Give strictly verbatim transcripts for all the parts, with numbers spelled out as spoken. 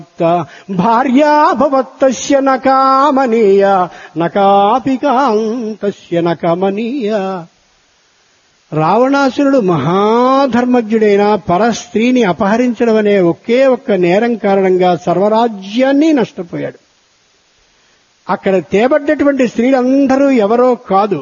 భార్యా భవత్తస్య న కామనీయ నకాపి కాంతస్య న కమనీయ. రావణాసురుడు మహాధర్మజ్ఞుడైన పరస్త్రీని అపహరించడం అనే ఒకే ఒక్క నేరం కారణంగా సర్వరాజ్యాన్ని నష్టపోయాడు. అక్కడ తేబడ్డటువంటి స్త్రీలందరూ ఎవరో కాదు,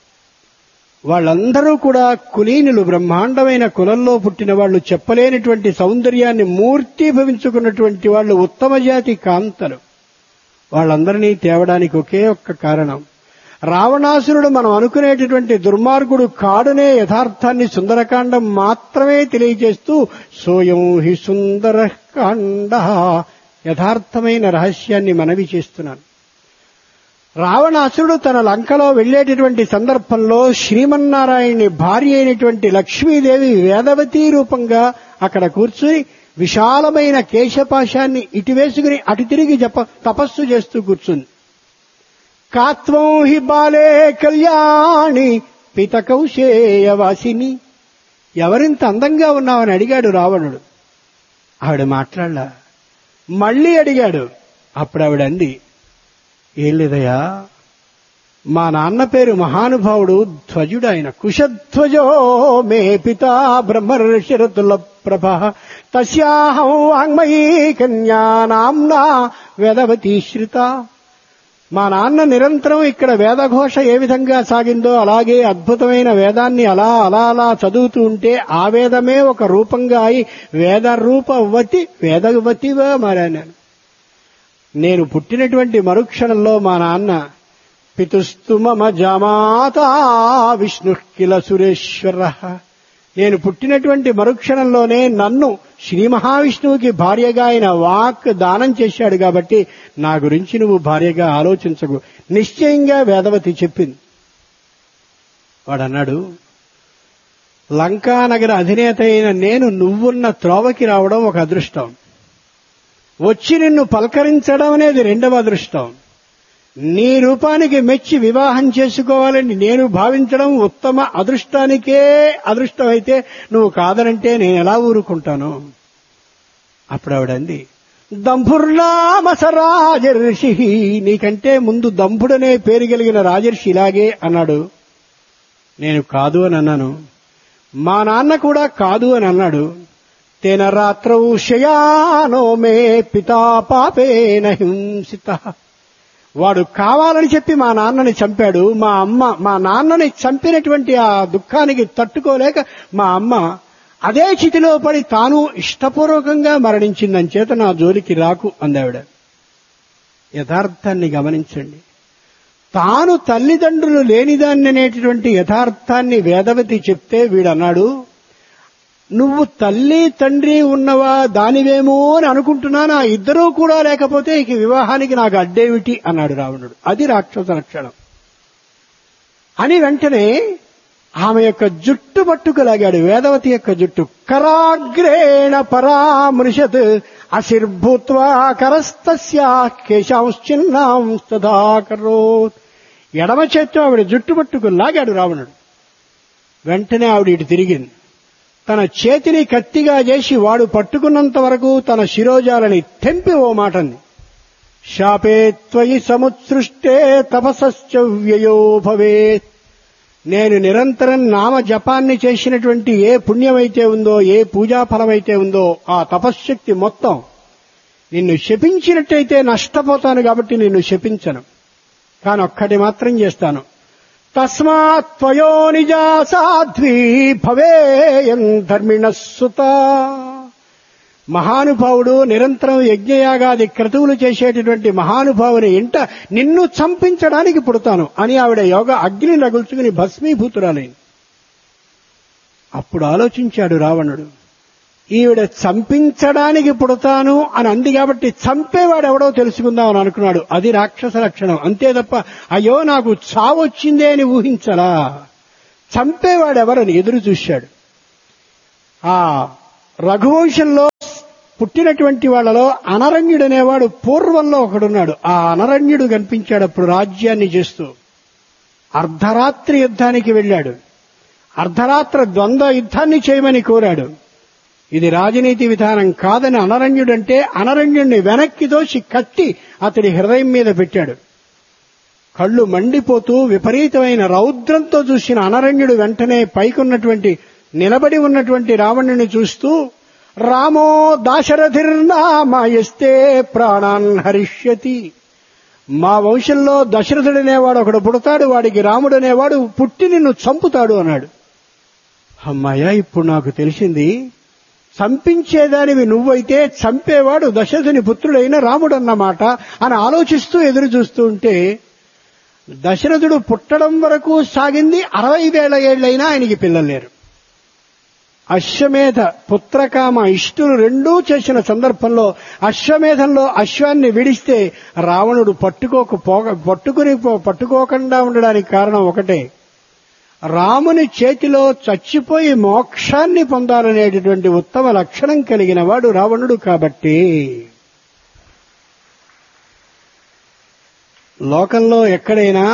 వాళ్ళందరూ కూడా కులీనులు, బ్రహ్మాండమైన కులంలో పుట్టిన వాళ్ళు, చెప్పలేనటువంటి సౌందర్యాన్ని మూర్తీభవించుకున్నటువంటి వాళ్ళు, ఉత్తమ జాతి కాంతలు. వాళ్ళందరినీ తేవడానికి ఒకే ఒక్క కారణం, రావణాసురుడు మనం అనుకునేటటువంటి దుర్మార్గుడు కాడునే యథార్థాన్ని సుందరకాండం మాత్రమే తెలియజేస్తూ సోయం హి సుందరకాండ, యథార్థమైన రహస్యాన్ని మనవి చేస్తున్నాను. రావణాసురుడు తన లంకలో వెళ్లేటటువంటి సందర్భంలో శ్రీమన్నారాయణుని భార్య అయినటువంటి లక్ష్మీదేవి వేదవతీ రూపంగా అక్కడ కూర్చుని విశాలమైన కేశపాశాన్ని ఇటు వేసుకుని అటు తిరిగి జప తపస్సు చేస్తూ కూర్చుంది. కాత్వం హి బాలే కళ్యాణి పితకౌశేయవాసిని, ఎవరింత అందంగా ఉన్నావని అడిగాడు రావణుడు. ఆవిడ మాట్లాడలా. మళ్లీ అడిగాడు. అప్పుడు ఆవిడ అంది, ఏం లేదయ్యా, మా నాన్న పేరు మహానుభావుడు ధ్వజుడు, ఆయన కుశధ్వజో మే పితా బ్రహ్మర్షిరతుల ప్రభ తస్యాహం వాంగ్మయీ కన్యా నామ్నా వేదవతీ శ్రిత. మా నాన్న నిరంతరం ఇక్కడ వేదఘోష ఏ విధంగా సాగిందో అలాగే అద్భుతమైన వేదాన్ని అలా అలా అలా చదువుతూ ఉంటే ఆ వేదమే ఒక రూపంగా అయి వేదరూపవతి వేదవతిగా మారాను. నేను పుట్టినటువంటి మరుక్షణంలో మా నాన్న పితుస్తు మమ జమాత విష్ణు కిల సురేశ్వర, నేను పుట్టినటువంటి మరుక్షణంలోనే నన్ను శ్రీ మహావిష్ణువుకి భార్యగా ఆయన వాక్ దానం చేశాడు. కాబట్టి నా గురించి నువ్వు భార్యగా ఆలోచించకు, నిశ్చయంగా వేదవతి చెప్పింది. వాడన్నాడు, లంకానగర అధినేత అయిన నేను నువ్వున్న త్రోవకి రావడం ఒక అదృష్టం, వచ్చి నిన్ను పలకరించడం అనేది రెండవ అదృష్టం, నీ రూపానికి మెచ్చి వివాహం చేసుకోవాలని నేను భావించడం ఉత్తమ అదృష్టానికే అదృష్టం అయితే నువ్వు కాదనంటే నేను ఎలా ఊరుకుంటాను. అప్పుడు ఆవిడంది, దంభుర్నామస రాజర్షి, నీకంటే ముందు దంభుడనే పేరు కలిగిన రాజర్షి ఇలాగే అన్నాడు. నేను కాదు అని అన్నాను. మా నాన్న కూడా కాదు అని అన్నాడు. తేన రాత్రౌ శయానో మే పితా పాపేన హింసిత, వాడు కావాలని చెప్పి మా నాన్నని చంపాడు. మా అమ్మ మా నాన్నని చంపినటువంటి ఆ దుఃఖానికి తట్టుకోలేక మా అమ్మ అదే చితిలో పడి తాను ఇష్టపూర్వకంగా మరణించిందని చేత నా జోలికి రాకు అందావిడ. యథార్థాన్ని గమనించండి. తాను తల్లిదండ్రులు లేనిదాన్ని అనేటటువంటి యథార్థాన్ని వేదవతి చెప్తే వీడన్నాడు, నువ్వు తల్లి తండ్రి ఉన్నవా దానివేమో అని అనుకుంటున్నాను, ఆ ఇద్దరూ కూడా లేకపోతే ఇక వివాహానికి నాకు అడ్డేమిటి అన్నాడు రావణుడు. అది రాక్షస లక్షణం అని వెంటనే ఆమె యొక్క జుట్టు పట్టుకులాగాడు, వేదవతి యొక్క జుట్టు. కరాగ్రేణ పరామృషత్ అశిర్భూత్వా కరస్తస్యా కేశాంశ్చిన్నాం తదాకరోత్. ఎడమ చేత్తో ఆవిడ జుట్టు పట్టుకు లాగాడు రావణుడు. వెంటనే ఆవిడ ఇటు తిరిగింది. తన చేతిని కత్తిగా చేసి వాడు పట్టుకున్నంత వరకు తన శిరోజాలని తెంపి ఓ మాటంది, శాపే త్వయి సముత్సృష్టే తపసశ్చ వ్యయో భవేత్. నేను నిరంతరం నామ జపాన్ని చేసినటువంటి ఏ పుణ్యమైతే ఉందో, ఏ పూజాఫలమైతే ఉందో ఆ తపశ్శక్తి మొత్తం నిన్ను శపించినట్టయితే నష్టపోతాను, కాబట్టి నిన్ను శపించను. కాని ఒక్కటి మాత్రం చేస్తాను, తస్మాత్ త్వయో నిజా సాధ్వీ భవేయం ధర్మిణః సుత. మహానుభావుడు నిరంతరం యజ్ఞయాగాది క్రతువులు చేసేటటువంటి మహానుభావుని ఇంట నిన్ను చంపించడానికి పుడతాను అని ఆవిడ యోగ అగ్ని రగుల్చుకుని భస్మీభూతురాలైంది. అప్పుడు ఆలోచించాడు రావణుడు, ఈవిడ చంపించడానికి పుడతాను అని అంది కాబట్టి చంపేవాడెవడో తెలుసుకుందామని అనుకున్నాడు. అది రాక్షస లక్షణం, అంతే తప్ప అయ్యో నాకు చావొచ్చిందే అని ఊహించలా. చంపేవాడెవరని ఎదురు చూశాడు. ఆ రఘువంశంలో పుట్టినటువంటి వాళ్లలో అనరణ్యుడనేవాడు పూర్వంలో ఒకడున్నాడు. ఆ అనరణ్యుడు కనిపించాడు అప్పుడు రాజ్యాన్ని చేస్తూ. అర్ధరాత్రి యుద్ధానికి వెళ్ళాడు. అర్ధరాత్రి ద్వంద్వ యుద్ధాన్ని చేయమని కోరాడు. ఇది రాజనీతి విధానం కాదని అనరణ్యుడంటే అనరణ్యుడిని వెనక్కి దోసి కట్టి అతడి హృదయం మీద పెట్టాడు. కళ్ళు మండిపోతూ విపరీతమైన రౌద్రంతో చూసిన అనరణ్యుడు వెంటనే పైకున్నటువంటి నిలబడి ఉన్నటువంటి రావణుని చూస్తూ, రామో దాశరథిర్నామయస్తే ప్రాణాన్ హరిష్యతి. మా వంశంలో దశరథుడనేవాడు ఒకడు పుడతాడు, వాడికి రాముడనేవాడు పుట్టి నిన్ను చంపుతాడు అన్నాడు. అమ్మాయ, ఇప్పుడు నాకు తెలిసింది, చంపించేదానివి నువ్వైతే చంపేవాడు దశరథుని పుత్రుడైన రాముడన్నమాట అని ఆలోచిస్తూ ఎదురు చూస్తూ ఉంటే, దశరథుడు పుట్టడం వరకు సాగింది అరవై వేల ఏళ్లైనా ఆయనకి పిల్లలు లేరు. అశ్వమేధ పుత్రకామ ఇష్టులు రెండూ చేసిన సందర్భంలో అశ్వమేధంలో అశ్వాన్ని విడిస్తే రావణుడు పట్టుకోక పట్టుకుని పట్టుకోకుండా ఉండడానికి కారణం ఒకటే, రాముని చేతిలో చచ్చిపోయి మోక్షాన్ని పొందాలనేటటువంటి ఉత్తమ లక్షణం కలిగిన వాడు రావణుడు. కాబట్టి లోకంలో ఎక్కడైనా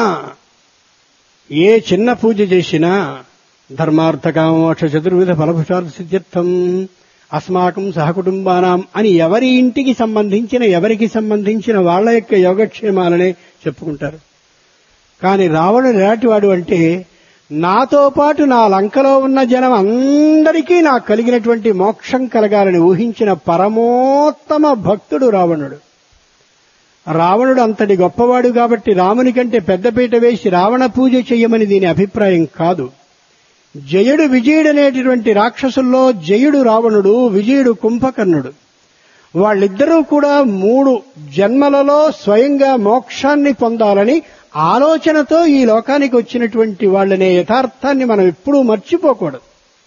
ఏ చిన్న పూజ చేసినా ధర్మార్థకామోక్ష చతుర్విధ ఫలపుషార్థ సిద్ధ్యర్థం అస్మాకం సహకుటుంబానాం అని ఎవరి ఇంటికి సంబంధించిన ఎవరికి సంబంధించిన వాళ్ల యొక్క యోగక్షేమాలనే చెప్పుకుంటారు. కానీ రావణుడు ఎలాంటివాడు అంటే, నాతో పాటు నా లంకలో ఉన్న జనం అందరికీ నాకు కలిగినటువంటి మోక్షం కలగాలని ఊహించిన పరమోత్తమ భక్తుడు రావణుడు. రావణుడు అంతటి గొప్పవాడు కాబట్టి రాముని కంటే పెద్దపీట వేసి రావణ పూజ చెయ్యమని దీని అభిప్రాయం కాదు. జయుడు విజయుడనేటటువంటి రాక్షసుల్లో జయుడు రావణుడు, విజయుడు కుంభకర్ణుడు. వాళ్ళిద్దరూ కూడా మూడు జన్మలలో స్వయంగా మోక్షాన్ని పొందాలని ఆలోచనతో ఈ లోకానికి వచ్చినటువంటి వాళ్ళనే యథార్థాన్ని మనం ఎప్పుడూ మర్చిపోకూడదు.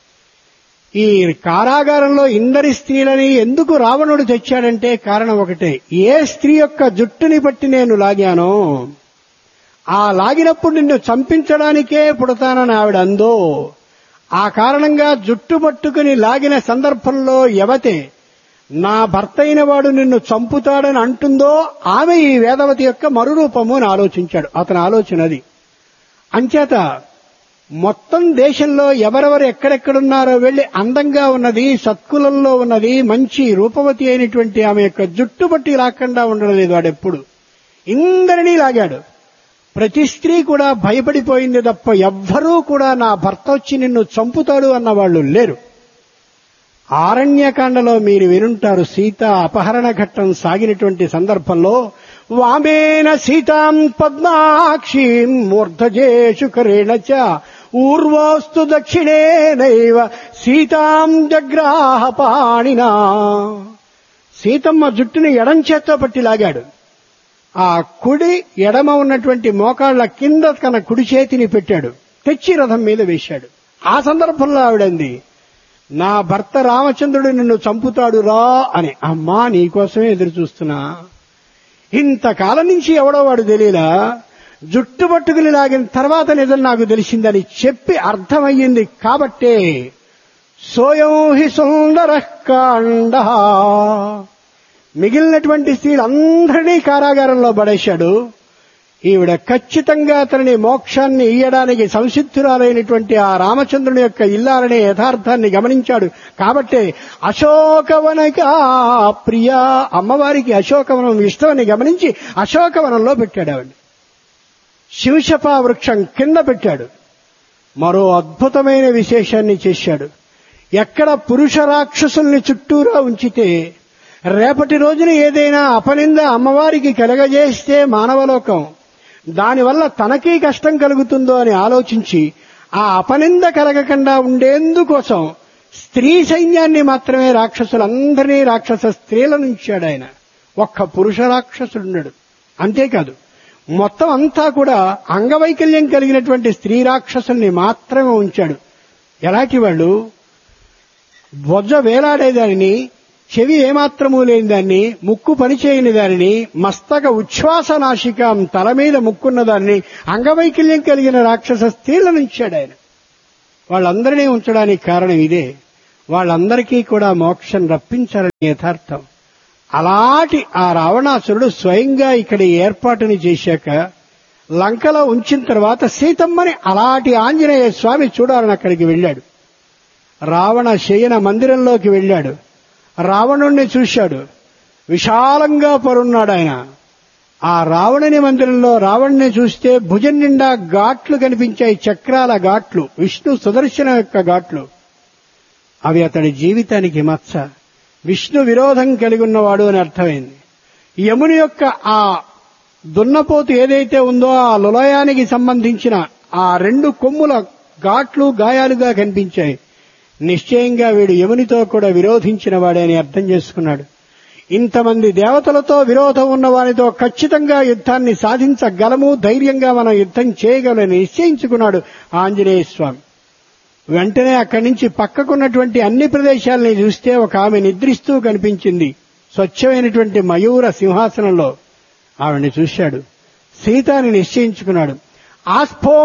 ఈ కారాగారంలో ఇందరి స్త్రీలని ఎందుకు రావణుడు తెచ్చాడంటే కారణం ఒకటే, ఏ స్త్రీ యొక్క జుట్టుని బట్టి నేను లాగానో ఆ లాగినప్పుడు నిన్ను చంపించడానికే పుడతానని ఆవిడ అందో, ఆ కారణంగా జుట్టు పట్టుకుని లాగిన సందర్భంలో ఎవతే నా భర్త అయిన వాడు నిన్ను చంపుతాడని అంటుందో ఆమె ఈ వేదవతి యొక్క మరురూపము అని ఆలోచించాడు. అతని ఆలోచన అది. అంచేత మొత్తం దేశంలో ఎవరెవరు ఎక్కడెక్కడున్నారో వెళ్లి అందంగా ఉన్నది, సత్కులంలో ఉన్నది, మంచి రూపవతి అయినటువంటి ఆమె యొక్క జుట్టు పట్టి లాక్కుండా ఉండలేదు వాడెప్పుడు. ఇందరినీ లాగాడు. ప్రతి స్త్రీ కూడా భయపడిపోయింది తప్ప ఎవ్వరూ కూడా నా భర్త వచ్చి నిన్ను చంపుతాడు అన్నవాళ్లు లేరు. ఆరణ్యకాండలో మీరు వినుంటారు, సీత అపహరణ ఘట్టం సాగినటువంటి సందర్భంలో వామేన సీతాం పద్మాక్షీం మూర్ధజేషు కరేణ చ ఊర్వోస్తు దక్షిణేనైవ సీతాం జగ్రాహ పాణినా. సీతమ్మ జుట్టుని ఎడం చేత్తో పట్టి లాగాడు. ఆ కుడి ఎడమ ఉన్నటువంటి మోకాళ్ల కింద తన కుడి చేతిని పెట్టాడు, తెచ్చి రథం మీద వేశాడు. ఆ సందర్భంలో ఆవిడంది, నా భర్త రామచంద్రుడు నిన్ను చంపుతాడు రా అని. అమ్మా, నీకోసమే ఎదురు చూస్తున్నా. ఇంతకాలం నుంచి ఎవడో వాడు తెలియలా, జుట్టు పట్టుకుని లాగిన తర్వాత నిజం నాకు తెలిసిందని చెప్పి అర్థమయ్యింది. కాబట్టే సోయం హి సుందర కాండ, మిగిలినటువంటి స్త్రీలందరినీ కారాగారంలో పడేశాడు. ఈవిడ ఖచ్చితంగా అతని మోక్షాన్ని ఇయ్యడానికి సంసిద్ధురాలైనటువంటి ఆ రామచంద్రుని యొక్క ఇల్లాలనే యథార్థాన్ని గమనించాడు. కాబట్టే అశోకవనక ప్రియ, అమ్మవారికి అశోకవనం ఇష్టమని గమనించి అశోకవనంలో పెట్టాడు ఆవిడ. శివశపా వృక్షం కింద పెట్టాడు. మరో అద్భుతమైన విశేషాన్ని చేశాడు. ఎక్కడ పురుష రాక్షసుల్ని చుట్టూరా ఉంచితే రేపటి రోజున ఏదైనా అపనింద అమ్మవారికి కలగజేస్తే మానవలోకం దానివల్ల తనకీ కష్టం కలుగుతుందో అని ఆలోచించి ఆ అపనింద కలగకుండా ఉండేందుకోసం స్త్రీ సైన్యాన్ని మాత్రమే రాక్షసులందరినీ రాక్షస స్త్రీలను ఉంచాడు ఆయన. ఒక్క పురుష రాక్షసుడున్నాడు. అంతేకాదు, మొత్తం అంతా కూడా అంగవైకల్యం కలిగినటువంటి స్త్రీ రాక్షసుల్ని మాత్రమే ఉంచాడు. ఎలాంటి వాళ్ళు? బొజ్జ వేలాడేదానిని, చెవి ఏమాత్రమూ లేని దాన్ని, ముక్కు పనిచేయని దానిని, మస్తక ఉచ్ఛ్వాస నాశికం తల మీద ముక్కున్న దాన్ని, అంగవైకల్యం కలిగిన రాక్షస స్త్రీలను ఉంచాడు ఆయన. వాళ్ళందరినీ ఉంచడానికి కారణం ఇదే, వాళ్ళందరికీ కూడా మోక్షం రప్పించాలని యథార్థం. అలాంటి ఆ రావణాసురుడు స్వయంగా ఇక్కడ ఏర్పాటుని చేశాక లంకలో ఉంచిన తర్వాత సీతమ్మని అలాంటి ఆంజనేయ స్వామి చూడాలని అక్కడికి వెళ్ళాడు. రావణ శయన మందిరంలోకి వెళ్ళాడు. రావణుణ్ణి చూశాడు. విశాలంగా పరున్నాడు ఆయన. ఆ రావణుని మందిరంలో రావణ్ణి చూస్తే భుజం నిండా ఘాట్లు కనిపించాయి, చక్రాల ఘాట్లు, విష్ణు సుదర్శనం యొక్క ఘాట్లు. అవి అతడి జీవితానికి మచ్చ. విష్ణు విరోధం కలిగి ఉన్నవాడు అని అర్థమైంది. యముని యొక్క ఆ దున్నపోతు ఏదైతే ఉందో ఆ లులయానికి సంబంధించిన ఆ రెండు కొమ్ముల ఘాట్లు గాయాలుగా కనిపించాయి. నిశ్చయంగా వీడు యమునితో కూడా విరోధించిన వాడే అని అర్థం చేసుకున్నాడు. ఇంతమంది దేవతలతో విరోధం ఉన్న వారితో ఖచ్చితంగా యుద్ధాన్ని సాధించగలము, ధైర్యంగా మనం యుద్ధం చేయగలని నిశ్చయించుకున్నాడు ఆంజనేయ స్వామి. వెంటనే అక్కడి నుంచి పక్కకున్నటువంటి అన్ని ప్రదేశాలని చూస్తే ఒక ఆమె నిద్రిస్తూ కనిపించింది స్వచ్ఛమైనటువంటి మయూర సింహాసనంలో. ఆవిడ్ని చూశాడు. సీతాని నిశ్చయించుకున్నాడు. ఆస్ఫో